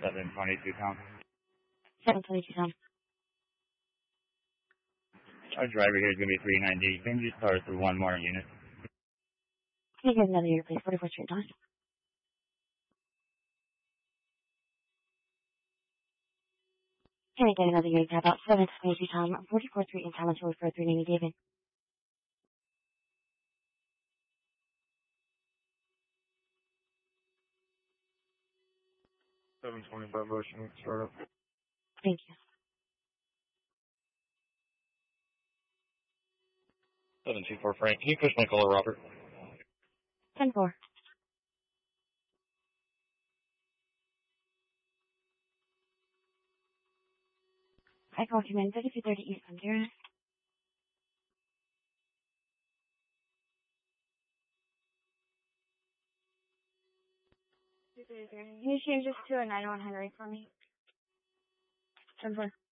722 Tom. 722 Tom. Our driver here is going to be 390. Can you just start us through one more unit? Can you get another unit, please? 44th Street, Don. Can I get another unit, about 722 Tom, 44th Street in Talent Road for 390 David. Motion, start up. Thank you. 724 Frank. Can you push my caller, Robert? 10-4. I called you in 3230 East Honduras. Can you change this to a 901 Henry for me? 10-4.